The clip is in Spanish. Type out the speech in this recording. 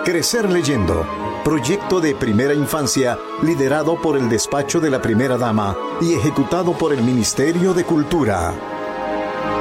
Crecer leyendo. Proyecto de primera infancia liderado por el despacho de la primera dama y ejecutado por el Ministerio de Cultura.